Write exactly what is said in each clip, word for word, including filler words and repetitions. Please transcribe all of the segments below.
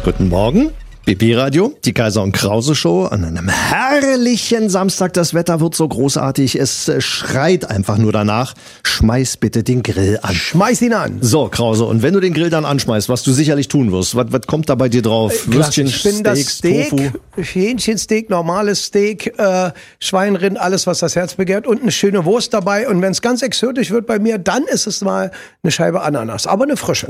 Guten Morgen. B B-Radio, die Kaiser und Krause Show an einem herrlichen Samstag. Das Wetter wird so großartig, es schreit einfach nur danach. Schmeiß bitte den Grill an. Schmeiß ihn an. So, Krause, und wenn du den Grill dann anschmeißt, was du sicherlich tun wirst, was, was kommt da bei dir drauf? Äh, Würstchen, ich bin das Steaks, Steak, Tofu? Hähnchensteak, normales Steak, äh, Schweinrind, alles, was das Herz begehrt und eine schöne Wurst dabei. Und wenn es ganz exotisch wird bei mir, dann ist es mal eine Scheibe Ananas, aber eine frische.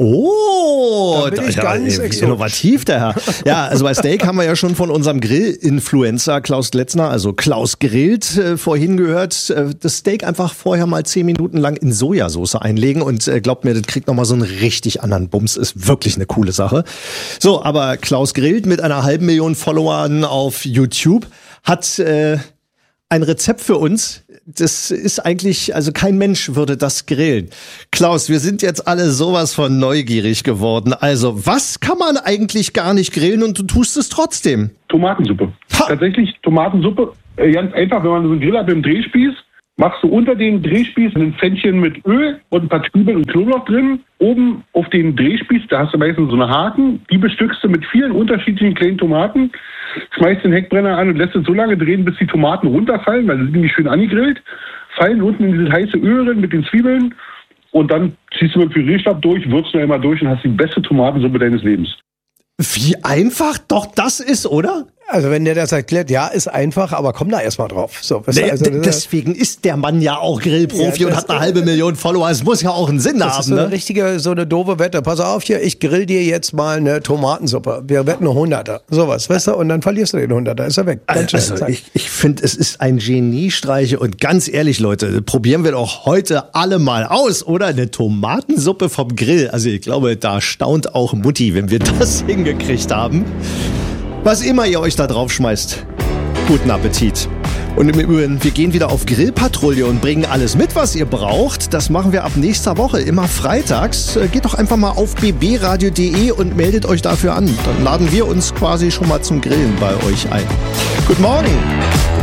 Oh, da bin ich ja, ganz wie exotisch. Innovativ, der Herr. Ja, also bei Steak haben wir ja schon von unserem Grill-Influencer Klaus Gletzner, also Klaus Grillt, äh, vorhin gehört. Äh, das Steak einfach vorher mal zehn Minuten lang in Sojasauce einlegen und äh, glaubt mir, das kriegt nochmal so einen richtig anderen Bums. Ist wirklich eine coole Sache. So, aber Klaus Grillt mit einer halben Million Followern auf YouTube hat äh, ein Rezept für uns. Das ist eigentlich, also kein Mensch würde das grillen. Klaus, wir sind jetzt alle sowas von neugierig geworden. Also, was kann man eigentlich gar nicht grillen und du tust es trotzdem? Tomatensuppe. Ha. Tatsächlich Tomatensuppe. Äh, ganz einfach, wenn man so einen Grill hat mit einem Drehspieß, machst du unter den Drehspieß ein Pfännchen mit Öl und ein paar Zwiebeln und Knoblauch drin. Oben auf den Drehspieß, da hast du meistens so eine Haken. Die bestückst du mit vielen unterschiedlichen kleinen Tomaten. Schmeißt den Heckbrenner an und lässt es so lange drehen, bis die Tomaten runterfallen, weil sie sind nämlich schön angegrillt. Fallen unten in dieses heiße Öl rein mit den Zwiebeln. Und dann ziehst du mit dem Pürierstab durch, würzt nur einmal durch und hast die beste Tomatensuppe deines Lebens. Wie einfach doch das ist, oder? Also wenn der das erklärt, ja, ist einfach, aber komm da erstmal drauf. So, weißt du, Nee, also, d- deswegen ist der Mann ja auch Grillprofi Ja, und das- hat eine halbe Million Follower. Es muss ja auch einen Sinn das haben, ist so eine ne? richtige, so eine doofe Wette. Pass auf hier, ich grill dir jetzt mal eine Tomatensuppe. Wir wetten eine Hunderter. Sowas, weißt du? Und dann verlierst du den Hunderter. Ist er weg. Ganz schnell. Also Zack. ich, ich finde, es ist ein Geniestreich und ganz ehrlich, Leute, probieren wir doch heute alle mal aus, oder? Eine Tomatensuppe vom Grill. Also ich glaube, da staunt auch Mutti, wenn wir das hingekriegt haben. Was immer ihr euch da drauf schmeißt, guten Appetit. Und im Übrigen, wir gehen wieder auf Grillpatrouille und bringen alles mit, was ihr braucht. Das machen wir ab nächster Woche, immer freitags. Äh, Geht doch einfach mal auf b b radio punkt d e und meldet euch dafür an. Dann laden wir uns quasi schon mal zum Grillen bei euch ein. Guten Morgen!